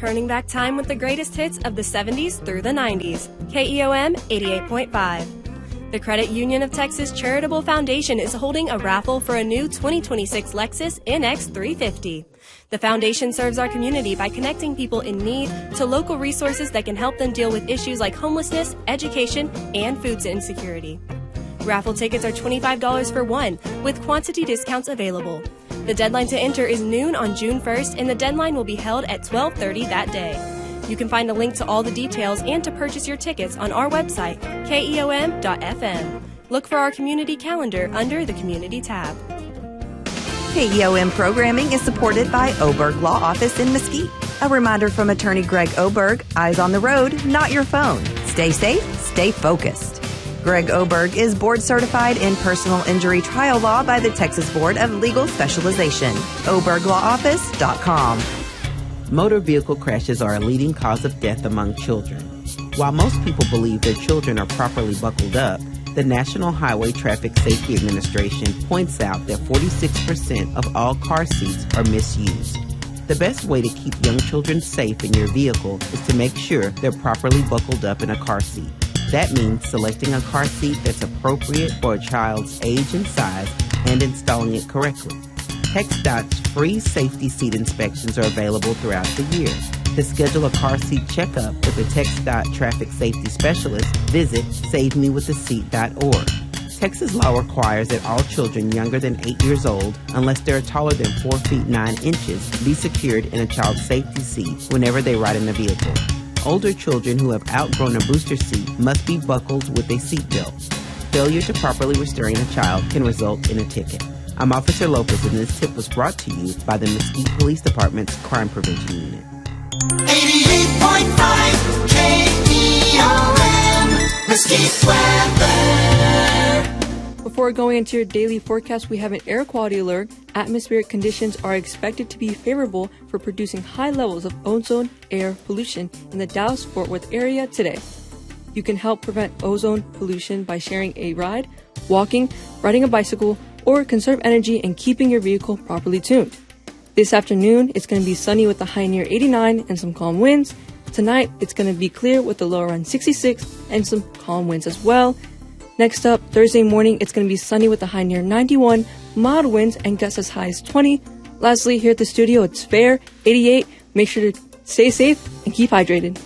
Turning back time with the greatest hits of the 70s through the 90s. KEOM 88.5. The Credit Union of Texas Charitable Foundation is holding a raffle for a new 2026 Lexus NX 350. The foundation serves our community by connecting people in need to local resources that can help them deal with issues like homelessness, education, and food insecurity. Raffle tickets are $25 for one, with quantity discounts available. The deadline to enter is noon on June 1st, and the deadline will be held at 12:30 that day. You can find a link to all the details and to purchase your tickets on our website, keom.fm. Look for our community calendar under the Community tab. KEOM programming is supported by Oberg Law Office in Mesquite. A reminder from attorney Greg Oberg, eyes on the road, not your phone. Stay safe, stay focused. Greg Oberg is board certified in personal injury trial law by the Texas Board of Legal Specialization. ObergLawOffice.com. Motor vehicle crashes are a leading cause of death among children. While most people believe their children are properly buckled up, the National Highway Traffic Safety Administration points out that 46% of all car seats are misused. The best way to keep young children safe in your vehicle is to make sure they're properly buckled up in a car seat. That means selecting a car seat that's appropriate for a child's age and size and installing it correctly. TxDOT's free safety seat inspections are available throughout the year. To schedule a car seat checkup with a TxDOT traffic safety specialist, visit SaveMeWithASeat.org. Texas law requires that all children younger than 8 years old, unless they're taller than 4 feet 9 inches, be secured in a child safety seat whenever they ride in a vehicle. Older children who have outgrown a booster seat must be buckled with a seatbelt. Failure to properly restrain a child can result in a ticket. I'm Officer Lopez, and this tip was brought to you by the Mesquite Police Department's Crime Prevention Unit. 88.5 KEOM Mesquite weather. Before going into your daily forecast, we have an air quality alert. Atmospheric conditions are expected to be favorable for producing high levels of ozone air pollution in the Dallas-Fort Worth area today. You can help prevent ozone pollution by sharing a ride, walking, riding a bicycle, or conserve energy and keeping your vehicle properly tuned. This afternoon, it's going to be sunny with a high near 89 and some calm winds. Tonight, it's going to be clear with a low around 66 and some calm winds as well. Next up, Thursday morning, it's going to be sunny with a high near 91, mild winds, and gusts as high as 20. Lastly, here at the studio, it's fair, 88. Make sure to stay safe and keep hydrated.